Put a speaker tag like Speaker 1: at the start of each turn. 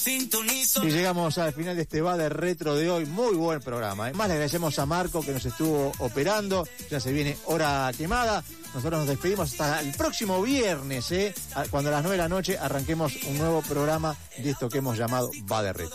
Speaker 1: Y llegamos al final de este Va de Retro de hoy. Muy buen programa, ¿eh? Más le agradecemos a Marco que nos estuvo operando. Ya se viene hora quemada. Nosotros nos despedimos hasta el próximo viernes, cuando a las 9 de la noche arranquemos un nuevo programa de esto que hemos llamado Va de Retro.